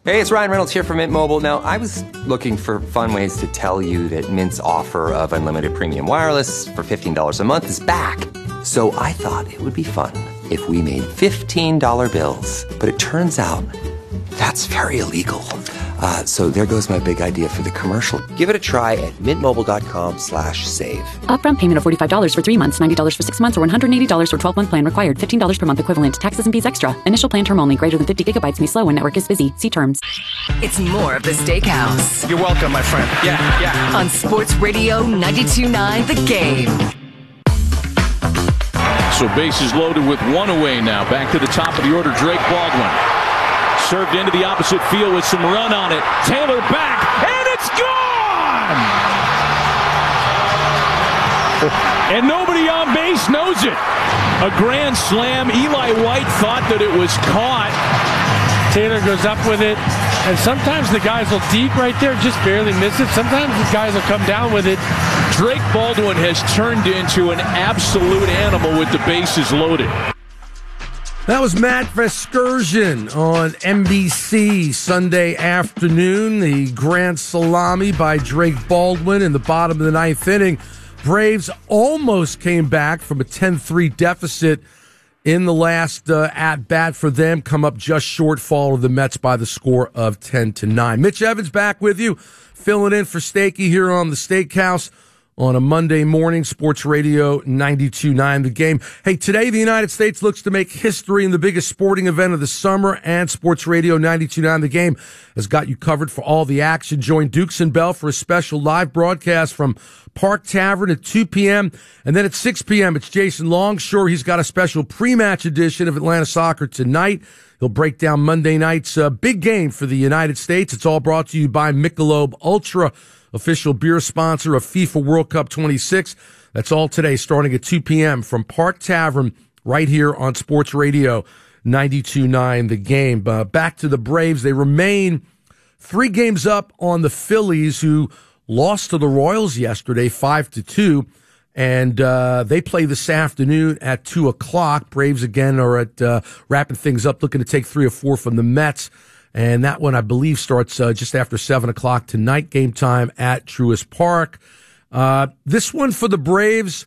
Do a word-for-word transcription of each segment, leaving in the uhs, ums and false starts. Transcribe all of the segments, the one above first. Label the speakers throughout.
Speaker 1: Hey, it's Ryan Reynolds here from Mint Mobile. Now, I was looking for fun ways to tell you that Mint's offer of unlimited premium wireless for fifteen dollars a month is back. So I thought it would be fun if we made fifteen dollar bills. But it turns out that's very illegal. Uh, so there goes my big idea for the commercial. Give it a try at mintmobile.com slash save.
Speaker 2: Upfront payment of forty-five dollars for three months, ninety dollars for six months, or one hundred eighty dollars for twelve-month plan required. fifteen dollars per month equivalent. Taxes and fees extra. Initial plan term only. Greater than fifty gigabytes may slow when network is busy. See terms.
Speaker 3: It's more of the Steakhouse.
Speaker 4: You're welcome, my friend. Yeah, yeah.
Speaker 3: On Sports Radio ninety-two point nine The Game.
Speaker 5: So bases loaded with one away now. Back to the top of the order, Drake Baldwin. Served into the opposite field with some run on it. Taylor back, and it's gone! And nobody on base knows it. A grand slam. Eli White thought that it was caught.
Speaker 6: Taylor goes up with it, and sometimes the guys will deep right there, just barely miss it. Sometimes the guys will come down with it.
Speaker 5: Drake Baldwin has turned into an absolute animal with the bases loaded.
Speaker 7: That was Matt Vasgersian on N B C Sunday afternoon. The grand salami by Drake Baldwin in the bottom of the ninth inning. Braves almost came back from a ten three deficit in the last uh, at-bat for them. Come up just short, fall of the Mets by the score of ten to nine. Mitch Evans back with you, filling in for Stakey here on the Steakhouse on a Monday morning, Sports Radio ninety-two point nine The Game. Hey, today the United States looks to make history in the biggest sporting event of the summer, and Sports Radio ninety-two point nine The Game has got you covered for all the action. Join Dukes and Bell for a special live broadcast from Park Tavern at two p.m. And then at six p.m., it's Jason Longshore. He's got a special pre-match edition of Atlanta Soccer tonight. He'll break down Monday night's uh, big game for the United States. It's all brought to you by Michelob Ultra, official beer sponsor of FIFA World Cup twenty-six. That's all today, starting at two p.m. from Park Tavern right here on Sports Radio ninety-two point nine The Game. Uh, back to the Braves. They remain three games up on the Phillies, who lost to the Royals yesterday, five to two. And uh, they play this afternoon at two o'clock. Braves again are at uh, wrapping things up, looking to take three or four from the Mets. And that one, I believe, starts uh, just after seven o'clock tonight, game time at Truist Park. Uh, this one for the Braves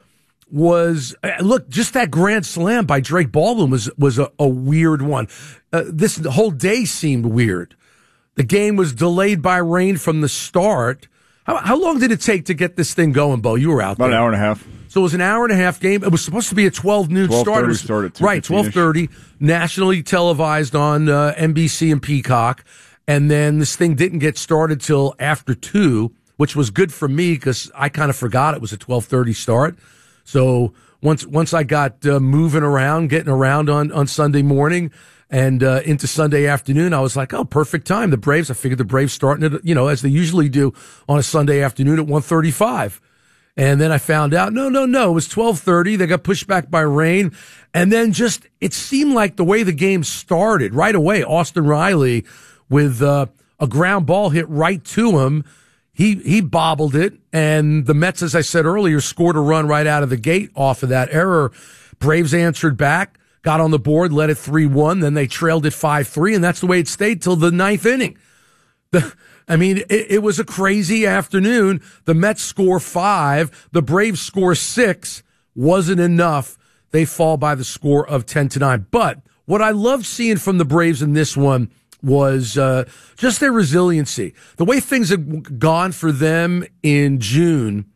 Speaker 7: was, uh, look, just that grand slam by Drake Baldwin was was a, a weird one. Uh, this the whole day seemed weird. The game was delayed by rain from the start. How, how long did it take to get this thing going, Bo? You were out
Speaker 8: About
Speaker 7: there.
Speaker 8: an hour and a half.
Speaker 7: So it was an hour and a half game. It was supposed to be a twelve noon start. It was,
Speaker 8: start at
Speaker 7: right, twelve thirty, nationally televised on uh, N B C and Peacock. And then this thing didn't get started till after two, which was good for me because I kind of forgot it was a twelve thirty start. So once once I got uh, moving around, getting around on, on Sunday morning and uh, into Sunday afternoon, I was like, oh, perfect time. The Braves, I figured the Braves starting it, you know, as they usually do on a Sunday afternoon at one thirty-five. And then I found out, no, no, no, it was twelve thirty. They got pushed back by rain. And then just, it seemed like the way the game started right away, Austin Riley with uh, a ground ball hit right to him. He, he bobbled it. And the Mets, as I said earlier, scored a run right out of the gate off of that error. Braves answered back, got on the board, led it three one. Then they trailed it five three. And that's the way it stayed till the ninth inning. The, I mean, it, it was a crazy afternoon. The Mets score five. The Braves score six. Wasn't enough. They fall by the score of ten to nine. But what I loved seeing from the Braves in this one was uh, just their resiliency. The way things have gone for them in June.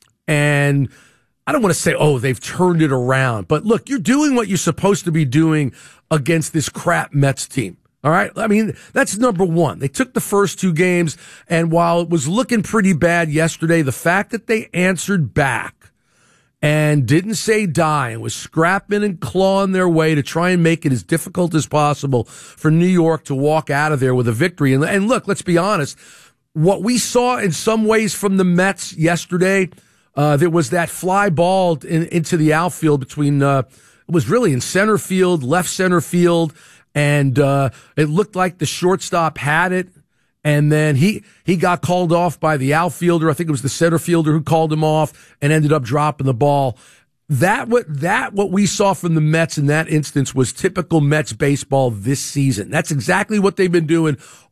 Speaker 7: And I don't want to say, oh, they've turned it around. But look, you're doing what you're supposed to be doing against this crap Mets team. All right. I mean, that's number one. They took the first two games, and while it was looking pretty bad yesterday, the fact that they answered back and didn't say die and was scrapping and clawing their way to try and make it as difficult as possible for New York to walk out of there with a victory. And, and look, let's be honest. What we saw in some ways from the Mets yesterday, uh, there was that fly ball in, into the outfield between, uh, it was really in center field, left center field. And uh, it looked like the shortstop had it, and then he he got called off by the outfielder. I think it was the center fielder who called him off and ended up dropping the ball. That what that what we saw from the Mets in that instance was typical Mets baseball this season. That's exactly what they've been doing